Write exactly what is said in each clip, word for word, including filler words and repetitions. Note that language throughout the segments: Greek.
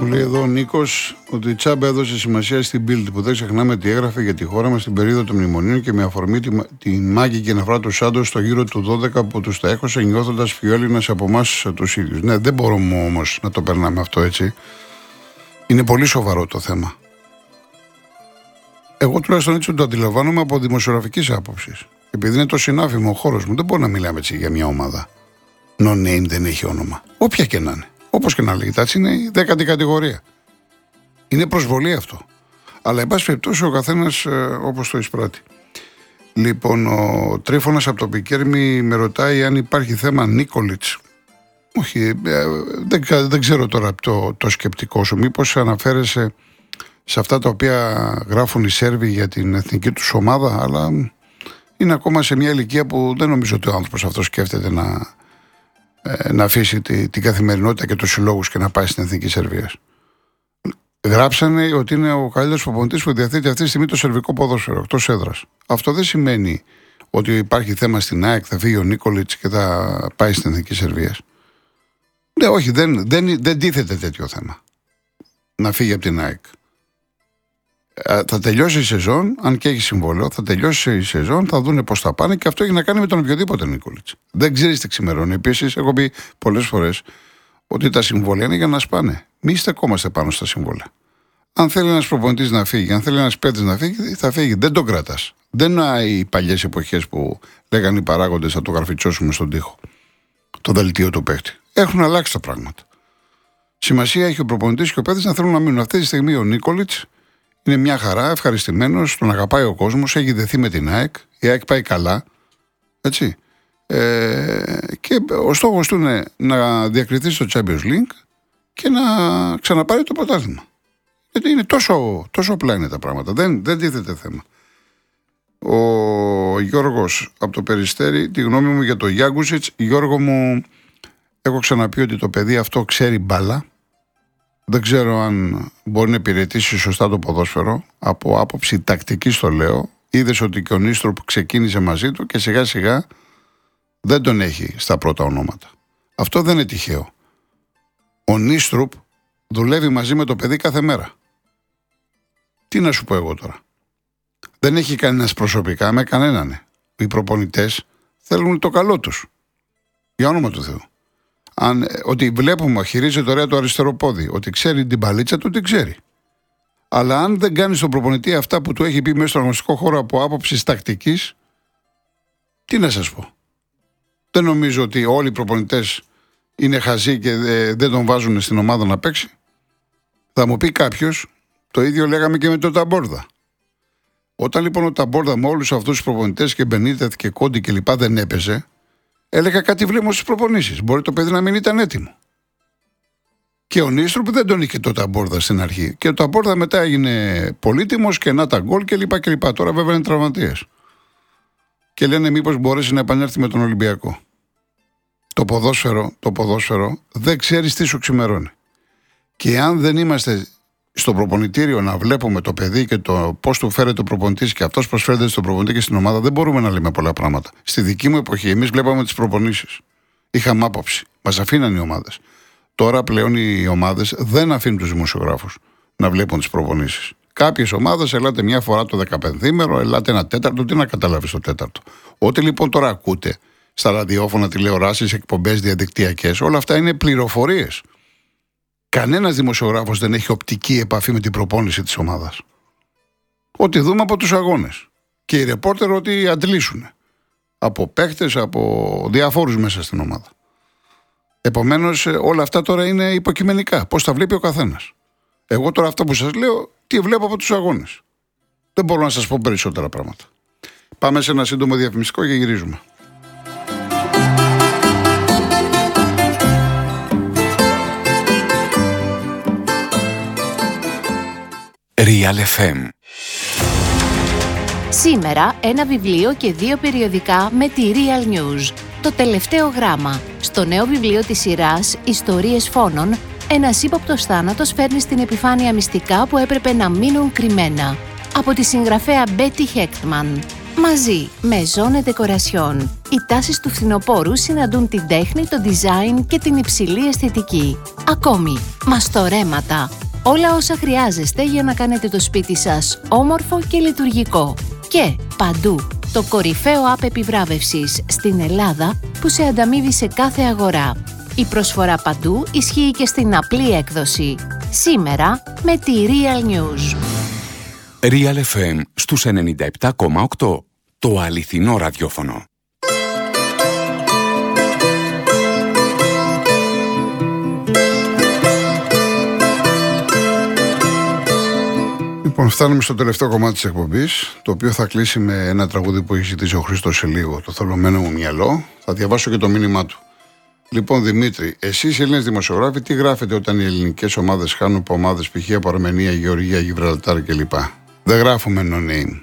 λέει εδώ ο Νίκος ότι η Τσάμπα έδωσε σημασία στην Bild που δεν ξεχνάμε τι έγραφε για τη χώρα μας στην περίοδο των μνημονίων και με αφορμή τη, τη μάγικη αναφορά του Σάντος στο γύρο του δώδεκα που τους τα έχωσε νιώθοντας πιο Έλληνας από εμάς τους ίδιους. Ναι, δεν μπορούμε όμως να το περνάμε αυτό έτσι. Είναι πολύ σοβαρό το θέμα. Εγώ τουλάχιστον έτσι το αντιλαμβάνομαι από δημοσιογραφικής άποψης. Επειδή είναι το συνάφημο ο χώρος μου, δεν μπορεί να μιλάμε έτσι για μια ομάδα. No name δεν έχει όνομα. Όποια και να είναι. Όπως και να λέγεται, έτσι είναι η δέκατη κατηγορία. Είναι προσβολή αυτό. Αλλά εν πάση περιπτώσει ο καθένας ε, όπως το εισπράττει. Λοιπόν, ο Τρίφωνας από το Πικέρμι με ρωτάει αν υπάρχει θέμα Νίκολιτς. Όχι, ε, δεν, δεν ξέρω τώρα το, το σκεπτικό σου. Μήπως αναφέρεσαι σε αυτά τα οποία γράφουν οι Σέρβοι για την εθνική τους ομάδα, αλλά είναι ακόμα σε μια ηλικία που δεν νομίζω ότι ο άνθρωπος αυτό σκέφτεται να, ε, να αφήσει τη, την καθημερινότητα και τους συλλόγους και να πάει στην εθνική Σερβίας. Γράψανε ότι είναι ο καλύτερος προπονητής που διαθέτει αυτή τη στιγμή το σερβικό ποδόσφαιρο, εκτός έδρας. Αυτό δεν σημαίνει ότι υπάρχει θέμα στην ΑΕΚ, θα φύγει ο Νίκολιτς και θα πάει στην εθνική Σερβίας. Ναι, όχι, δεν, δεν, δεν τίθεται τέτοιο θέμα. Να φύγει από την ΑΕΚ. Θα τελειώσει η σεζόν, αν και έχει συμβόλαιο, θα τελειώσει η σεζόν, θα δούνε πώς θα πάνε και αυτό έχει να κάνει με τον οποιοδήποτε Νίκολιτς. Δεν ξέρεις τι ξημερώνει. Επίσης, έχω πει πολλές φορές ότι τα συμβόλαια είναι για να σπάνε. Μη στεκόμαστε πάνω στα συμβόλαια. Αν θέλει ένας προπονητής να φύγει, αν θέλει ένας παίκτης να φύγει, θα φύγει. Δεν τον κρατάς. Δεν είναι οι παλιές εποχές που λέγανε οι παράγοντες θα το γραφιτσώσουμε στον τοίχο. Το δελτίο του παίκτη. Έχουν αλλάξει τα πράγματα. Σημασία έχει ο προπονητής και ο παίκτης να θέλουν να μείνουν. Αυτή τη στιγμή ο Νίκολιτς είναι μια χαρά, ευχαριστημένος, τον αγαπάει ο κόσμος, έχει δεθεί με την ΑΕΚ. Η ΑΕΚ πάει καλά. Έτσι. Ε, και ο στόχος του είναι να διακριθεί στο Champions League και να ξαναπάρει το πρωτάθλημα. Γιατί είναι τόσο, τόσο απλά είναι τα πράγματα. Δεν, δεν τίθεται θέμα. Ο Γιώργος από το Περιστέρι, τη γνώμη μου για το Γιάγκουσιτς. Γιώργο μου, έχω ξαναπεί ότι το παιδί αυτό ξέρει μπάλα. Δεν ξέρω αν μπορεί να υπηρετήσει σωστά το ποδόσφαιρο. Από άποψη τακτική το λέω. Είδες ότι και ο Νίστροπ ξεκίνησε μαζί του και σιγά σιγά δεν τον έχει στα πρώτα ονόματα. Αυτό δεν είναι τυχαίο. Ο Νίστροπ δουλεύει μαζί με το παιδί κάθε μέρα. Τι να σου πω εγώ τώρα. Δεν έχει κανένας προσωπικά με κανέναν. Οι προπονητές θέλουν το καλό τους. Για όνομα του Θεού. Αν, ότι βλέπουμε, χειρίζεται ωραία το αριστερό πόδι, ότι ξέρει την παλίτσα του, την ξέρει. Αλλά αν δεν κάνει στον προπονητή αυτά που του έχει πει μέσα στον αγωνιστικό χώρο από άποψη τακτικής, τι να σας πω. Δεν νομίζω ότι όλοι οι προπονητές είναι χαζοί και δεν τον βάζουν στην ομάδα να παίξει. Θα μου πει κάποιος, το ίδιο λέγαμε και με τον Ταμπόρδα. Όταν λοιπόν ο Ταμπόρδα με όλους αυτούς τους προπονητές και Μπενίτεθ και Κόντι και λοιπά δεν έπαιζε, έλεγα κάτι βλέπω στις προπονήσεις. Μπορεί το παιδί να μην ήταν έτοιμο. Και ο Νίστροπ δεν τον είχε το Ταμπόρδα στην αρχή. Και ο Ταμπόρδα μετά έγινε πολύτιμος και να τα γκολ και λοιπά και λοιπά. Τώρα βέβαια είναι τραυματίες. Και λένε μήπως μπορέσει να επανέλθει με τον Ολυμπιακό. Το ποδόσφαιρο, το ποδόσφαιρο δεν ξέρεις τι σου ξημερώνει. Και αν δεν είμαστε στο προπονητήριο να βλέπουμε το παιδί και το πώς του φέρεται ο προπονητής και αυτός προσφέρεται στον προπονητή και στην ομάδα, δεν μπορούμε να λέμε πολλά πράγματα. Στη δική μου εποχή, εμείς βλέπαμε τις προπονήσεις. Είχαμε άποψη. Μας αφήναν οι ομάδες. Τώρα πλέον οι ομάδες δεν αφήνουν τους δημοσιογράφους να βλέπουν τις προπονήσεις. Κάποιες ομάδες, ελάτε μια φορά το δεκαπενθήμερο, ελάτε ένα τέταρτο, τι να καταλάβεις το τέταρτο. Ό,τι λοιπόν τώρα ακούτε στα ραδιόφωνα, τηλεοράσεις, εκπομπές διαδικτυακές, όλα αυτά είναι πληροφορίες. Κανένας δημοσιογράφος δεν έχει οπτική επαφή με την προπόνηση της ομάδας. Ό,τι δούμε από τους αγώνες. Και οι ρεπόρτερ ότι αντλήσουν. Από παίχτες, από διαφόρους μέσα στην ομάδα. Επομένως όλα αυτά τώρα είναι υποκειμενικά. Πώς τα βλέπει ο καθένας. Εγώ τώρα αυτό που σας λέω, τι βλέπω από τους αγώνες. Δεν μπορώ να σας πω περισσότερα πράγματα. Πάμε σε ένα σύντομο διαφημιστικό και γυρίζουμε. Real εφ εμ. Σήμερα ένα βιβλίο και δύο περιοδικά με τη Real News. Το τελευταίο γράμμα. Στο νέο βιβλίο της σειράς «Ιστορίες φόνων», ένας ύποπτος θάνατος φέρνει στην επιφάνεια μυστικά που έπρεπε να μείνουν κρυμμένα. Από τη συγγραφέα Μπέτι Χέκτμαν. Μαζί με Ζώνε Ντεκορασιόν. Οι τάσεις του φθινοπόρου συναντούν την τέχνη, το design και την υψηλή αισθητική. Ακόμη, μαστορέματα. Όλα όσα χρειάζεστε για να κάνετε το σπίτι σας όμορφο και λειτουργικό. Και παντού, το κορυφαίο app επιβράβευσης στην Ελλάδα που σε ανταμείβει σε κάθε αγορά. Η προσφορά παντού ισχύει και στην απλή έκδοση. Σήμερα με τη Real News. Real εφ εμ στους ενενήντα επτά κόμμα οκτώ. Το αληθινό ραδιόφωνο. Λοιπόν, φτάνουμε στο τελευταίο κομμάτι της εκπομπής, το οποίο θα κλείσει με ένα τραγούδι που έχει ζητήσει ο Χρήστος σε λίγο, το θολωμένο μου μυαλό. Θα διαβάσω και το μήνυμά του. Λοιπόν, Δημήτρη, εσείς οι Έλληνες δημοσιογράφοι, τι γράφετε όταν οι ελληνικές ομάδες χάνουν από ομάδες π.χ. από Αρμενία, Γεωργία, Γιβραλτάρ κλπ? Δεν γράφουμε no name.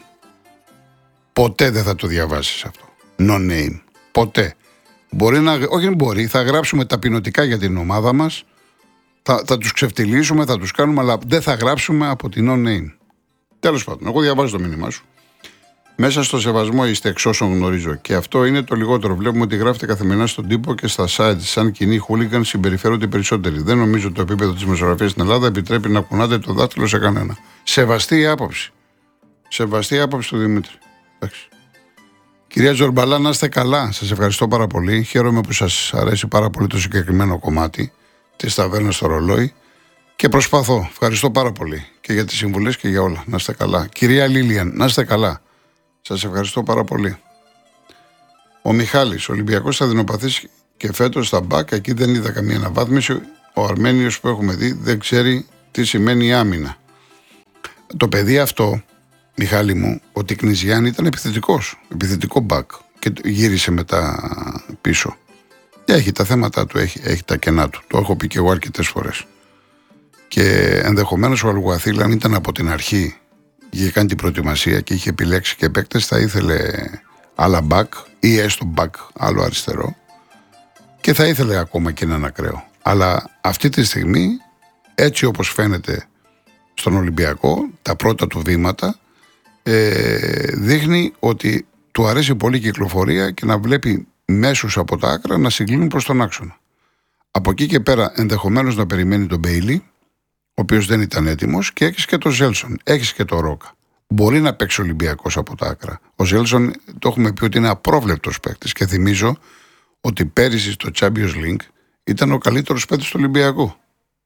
Ποτέ δεν θα το διαβάσεις αυτό. No name. Ποτέ. Μπορεί να, όχι μπορεί, θα γράψουμε ταπεινωτικά για την ομάδα μας, θα, θα τους ξεφτυλίσουμε, θα τους κάνουμε, αλλά δεν θα γράψουμε από την no name. Τέλος πάντων, εγώ διαβάζω το μήνυμά σου. Μέσα στο σεβασμό είστε εξ όσων γνωρίζω. Και αυτό είναι το λιγότερο. Βλέπουμε ότι γράφετε καθημερινά στον τύπο και στα site. Σαν κοινοί χούλιγκαν συμπεριφέρονται περισσότεροι. Δεν νομίζω ότι το επίπεδο της δημοσιογραφίας στην Ελλάδα επιτρέπει να κουνάτε το δάχτυλο σε κανένα. Σεβαστή η άποψη. Σεβαστή η άποψη του Δημήτρη. Εντάξει. Κυρία Τζορμπαλά, να είστε καλά. Σας ευχαριστώ πάρα πολύ. Χαίρομαι που σας αρέσει πάρα πολύ το συγκεκριμένο κομμάτι της ταβέρνας στο ρολόι. Και προσπαθώ. Ευχαριστώ πάρα πολύ και για τις συμβουλές και για όλα. Να είστε καλά. Κυρία Λίλιαν, να είστε καλά. Σας ευχαριστώ πάρα πολύ. Ο Μιχάλης, ο Ολυμπιακός θα δεινοπαθήσει και φέτος στα μπακ. Εκεί δεν είδα καμία αναβάθμιση. Ο Αρμένιος που έχουμε δει δεν ξέρει τι σημαίνει άμυνα. Το παιδί αυτό, Μιχάλη μου, ο Τικνιζιάν ήταν επιθετικός. Επιθετικό μπακ. Και γύρισε μετά πίσω. Και έχει τα θέματα του, έχει, έχει τα κενά του. Το έχω πει και εγώ αρκετές φορές. Και ενδεχομένως ο Αλγουαθίλ, αν ήταν από την αρχή, είχε κάνει την προετοιμασία και είχε επιλέξει και παίκτες, θα ήθελε άλλα μπακ ή έστω μπακ άλλο αριστερό και θα ήθελε ακόμα και έναν ακραίο. Αλλά αυτή τη στιγμή, έτσι όπως φαίνεται στον Ολυμπιακό, τα πρώτα του βήματα ε, δείχνει ότι του αρέσει πολύ η κυκλοφορία και να βλέπει μέσους από τα άκρα να συγκλίνουν προς τον άξονα. Από εκεί και πέρα ενδεχομένως να περιμένει τον Μπέιλι, ο οποίος δεν ήταν έτοιμος, και έχεις και τον Ζέλσον, έχεις και τον Ρόκα. Μπορεί να παίξει ο Ολυμπιακός από τα άκρα. Ο Ζέλσον, το έχουμε πει ότι είναι απρόβλεπτος παίκτης και θυμίζω ότι πέρυσι στο Champions League ήταν ο καλύτερος παίκτης του Ολυμπιακού.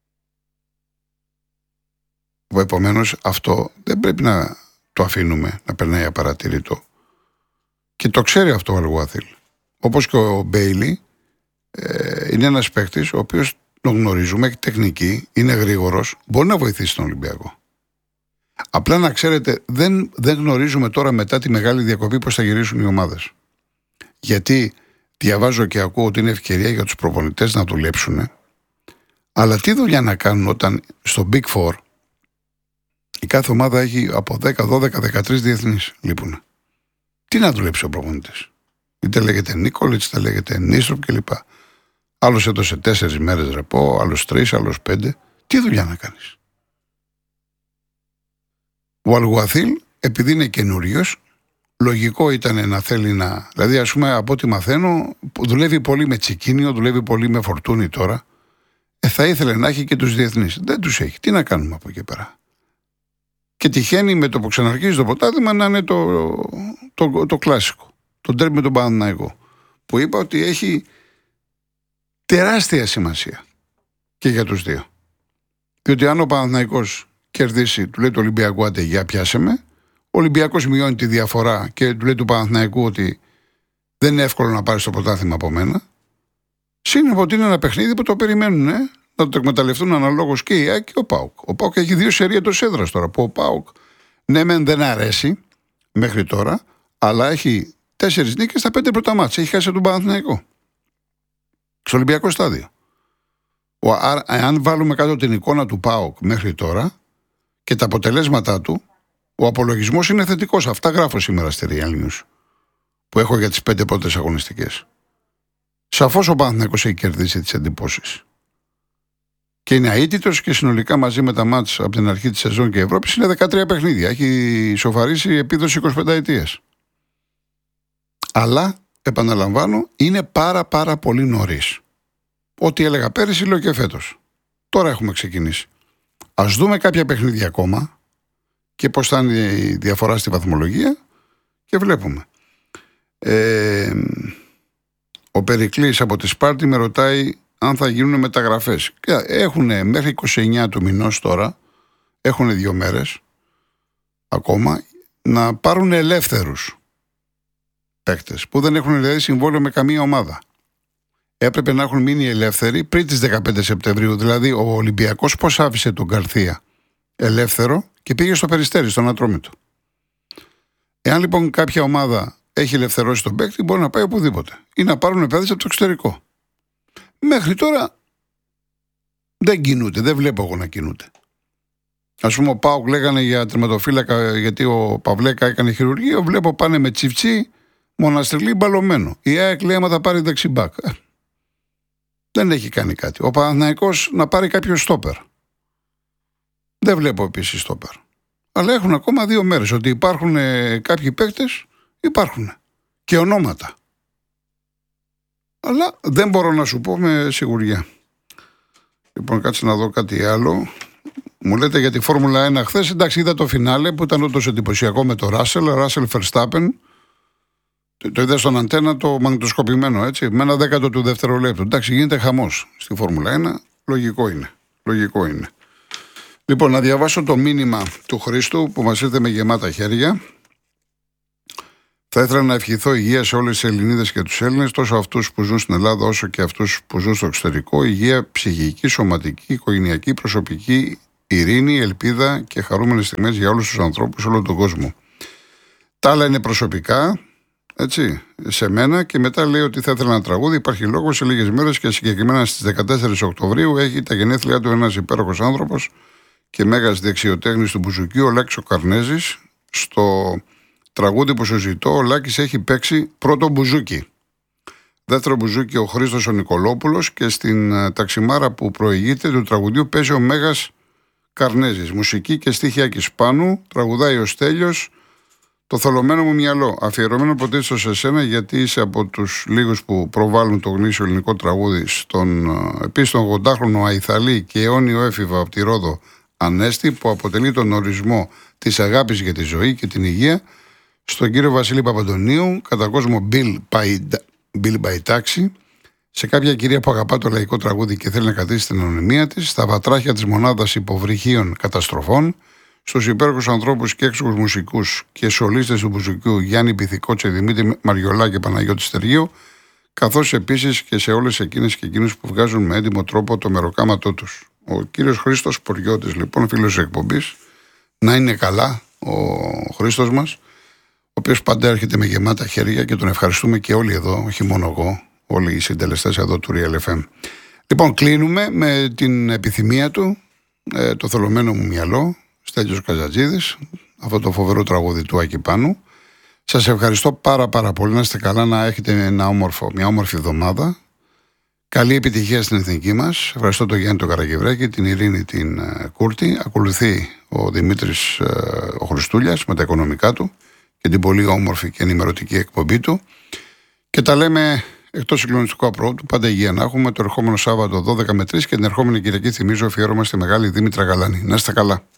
Επομένως αυτό δεν πρέπει να το αφήνουμε να περνάει απαρατήρητο. Και το ξέρει αυτό ο Αλγουάθιλ. Όπως και ο Μπέιλι ε, είναι ένας παίκτης ο οποίος τον γνωρίζουμε, έχει τεχνική, είναι γρήγορος, μπορεί να βοηθήσει τον Ολυμπιακό. Απλά να ξέρετε, δεν, δεν γνωρίζουμε τώρα μετά τη μεγάλη διακοπή πώς θα γυρίσουν οι ομάδες. Γιατί διαβάζω και ακούω ότι είναι ευκαιρία για τους προπονητές να δουλέψουν, αλλά τι δουλειά να κάνουν όταν στο Big Four η κάθε ομάδα έχει από δέκα, δώδεκα, δεκατρείς διεθνείς λείπουν. Τι να δουλέψει ο προπονητής? Είτε λέγεται Νίκολιτς, είτε λέγεται Νίστροπ κλπ. Άλλος έδωσε τέσσερις μέρες ρεπό, άλλος τρεις, άλλος πέντε. Τι δουλειά να κάνεις? Ο Αλγουαθίλ, επειδή είναι καινούριος, λογικό ήταν να θέλει να. Δηλαδή, ας πούμε, από ό,τι μαθαίνω, δουλεύει πολύ με Τσικίνιο, δουλεύει πολύ με Φορτούνι τώρα. Ε, θα ήθελε να έχει και τους διεθνείς. Δεν τους έχει. Τι να κάνουμε από εκεί πέρα? Και τυχαίνει με το που ξαναρχίζει το πρωτάθλημα να είναι το, το, το, το κλασικό. Το ντέρμπι με τον Παναθηναϊκό. Που είπα ότι έχει τεράστια σημασία και για τους δύο. Διότι αν ο Παναθηναϊκός κερδίσει, του λέει του Ολυμπιακού, άντε για πιάσε με, ο Ολυμπιακός μειώνει τη διαφορά και του λέει του Παναθηναϊκού ότι δεν είναι εύκολο να πάρει το πρωτάθλημα από μένα. Σύνολο ότι είναι ένα παιχνίδι που το περιμένουν, ε, να το εκμεταλλευτούν αναλόγως και η ΑΕΚ και ο ΠΑΟΚ. Ο ΠΑΟΚ έχει δύο σερί εντός έδρας τώρα. Που ο ΠΑΟΚ, ναι, μεν δεν αρέσει μέχρι τώρα, αλλά έχει τέσσερις νίκες στα πέντε πρώτα μάτς. Έχει χάσει τον Παναθηναϊκό. Στο Ολυμπιακό στάδιο. Ο, α, αν βάλουμε κάτω την εικόνα του ΠΑΟΚ μέχρι τώρα και τα αποτελέσματά του, ο απολογισμός είναι θετικός. Αυτά γράφω σήμερα στη Real News που έχω για τις πέντε πρώτες αγωνιστικές. Σαφώς ο Παναθηναϊκός έχει κερδίσει τις εντυπώσεις. Και είναι αίτητος και συνολικά μαζί με τα μάτς από την αρχή της σεζόν και Ευρώπης είναι δεκατρία παιχνίδια. Έχει σοφαρίσει επίδοση είκοσι πέντε ετίας. Αλλά επαναλαμβάνω, είναι πάρα πάρα πολύ νωρίς. Ό,τι έλεγα πέρυσι λέω και φέτος. Τώρα έχουμε ξεκινήσει. Ας δούμε κάποια παιχνίδια ακόμα και πώς θα είναι η διαφορά στη βαθμολογία και βλέπουμε. Ε, ο Περικλής από τη Σπάρτη με ρωτάει αν θα γίνουν μεταγραφές. Έχουν μέχρι είκοσι εννέα του μηνός τώρα, έχουν δύο μέρες ακόμα, να πάρουν ελεύθερους παίκτες που δεν έχουν δηλαδή συμβόλαιο με καμία ομάδα. Έπρεπε να έχουν μείνει ελεύθεροι πριν τις δεκαπέντε Σεπτεμβρίου. Δηλαδή ο Ολυμπιακός πώς άφησε τον Γκαρθία ελεύθερο και πήγε στο Περιστέρι, στον Ατρόμητο. Εάν λοιπόν κάποια ομάδα έχει ελευθερώσει τον παίκτη, μπορεί να πάει οπουδήποτε ή να πάρουν επένδυση από το εξωτερικό. Μέχρι τώρα δεν κινούνται, δεν βλέπω εγώ να κινούνται. Ας πούμε, ο ΠΑΟΚ λέγανε για τερματοφύλακα, γιατί ο Παυλέκα έκανε χειρουργείο. Βλέπω πάνε με Τσιφτσί, Μοναστριλί, μπαλωμένο. Η ΑΕΚ λέει άμα θα πάρει δεξιμπάκ. Ε, δεν έχει κάνει κάτι. Ο Παναθηναϊκός να πάρει κάποιο στόπερ. Δεν βλέπω επίσης στόπερ. Αλλά έχουν ακόμα δύο μέρες. Ότι υπάρχουν ε, κάποιοι παίκτες, υπάρχουν. Και ονόματα. Αλλά δεν μπορώ να σου πω με σιγουριά. Λοιπόν, κάτσε να δω κάτι άλλο. Μου λέτε για τη Φόρμουλα ένα χθες. Εντάξει, είδα το φινάλε που ήταν όντως εντυπωσιακό με το Ράσελ, Ράσελ Verstappen. Το, το είδα στον αντένα το μαγνητοσκοπημένο, έτσι, με ένα δέκατο του δευτερολέπτου. Εντάξει, γίνεται χαμός στη Φόρμουλα ένα. Λογικό είναι. Λογικό είναι. Λοιπόν, να διαβάσω το μήνυμα του Χρήστου που μας ήρθε με γεμάτα χέρια. Θα ήθελα να ευχηθώ υγεία σε όλες τις Ελληνίδες και τους Έλληνες, τόσο αυτούς που ζουν στην Ελλάδα όσο και αυτούς που ζουν στο εξωτερικό. Υγεία ψυχική, σωματική, οικογενειακή, προσωπική, ειρήνη, ελπίδα και χαρούμενες στιγμές για όλους τους ανθρώπους σε όλο τον κόσμο. Τα άλλα είναι προσωπικά, έτσι, σε μένα, και μετά λέει ότι θα ήθελα ένα τραγούδι. Υπάρχει λόγος σε λίγες μέρες και συγκεκριμένα στις δεκατέσσερις Οκτωβρίου έχει τα γενέθλιά του ένας υπέροχος άνθρωπος και μέγας δεξιοτέχνης του μπουζουκιού, ο Λάκης ο Καρνέζης. Στο τραγούδι που σου ζητώ, ο Λάκης έχει παίξει πρώτο μπουζούκι. Δεύτερο μπουζούκι ο Χρήστος ο Νικολόπουλος και στην ταξιμάρα που προηγείται του τραγουδιού παίζει ο Μέγας Καρνέζης. Μουσική και στίχη Άκης Πάνου, τραγουδάει ο Στέλιος. Το θολωμένο μου μυαλό, αφιερωμένο πρωτίστως σε σένα, γιατί είσαι από τους λίγους που προβάλλουν το γνήσιο ελληνικό τραγούδι στον επίσης τον ογδόντα Αϊθαλή και αιώνιο έφηβα από τη Ρόδο Ανέστη, που αποτελεί τον ορισμό της αγάπης για τη ζωή και την υγεία, στον κύριο Βασίλη Παπαντονίου, κατά κόσμο Bill Μπαϊτάξη, σε κάποια κυρία που αγαπά το λαϊκό τραγούδι και θέλει να κρατήσει την ανωνυμία της, στα βατράχια της μονάδας υποβρυχίων καταστροφών, στους υπέροχους ανθρώπους και έξοχους μουσικούς και σολίστες του μπουζουκιού Γιάννη Πυθικότσε, Δημήτρη Μαριολά και Παναγιώτη Στεργίου, καθώς επίσης και σε όλες εκείνες και εκείνους που βγάζουν με έντιμο τρόπο το μεροκάματό τους. Ο κύριος Χρήστος Ποριώτης, λοιπόν, φίλος της εκπομπής, να είναι καλά ο Χρήστος μας, ο οποίος πάντα έρχεται με γεμάτα χέρια και τον ευχαριστούμε και όλοι εδώ, όχι μόνο εγώ, όλοι οι συντελεστές εδώ του Real εφ εμ. Λοιπόν, κλείνουμε με την επιθυμία του, ε, το θολωμένο μου μυαλό, Στέλιος Καζατζίδης, αυτό το φοβερό τραγούδι του Άκη Πάνου. Σας ευχαριστώ πάρα πάρα πολύ, να είστε καλά, να έχετε ένα όμορφο, μια όμορφη εβδομάδα. Καλή επιτυχία στην εθνική μας. Ευχαριστώ τον Γιάννη τον Καραγευράκη, την Ειρήνη την uh, Κούρτη. Ακολουθεί ο Δημήτρης uh, ο Χριστούλιας με τα οικονομικά του και την πολύ όμορφη και ενημερωτική εκπομπή του. Και τα λέμε εκτός συγκλονιστικού απρόπτου. Πάντα υγεία να έχουμε το ερχόμενο Σάββατο δώδεκα με τρεις και την ερχόμενη Κυριακή, θυμίζω, αφιέρωμα στη Μεγάλη Δήμητρα Γαλάνη. Να είστε καλά.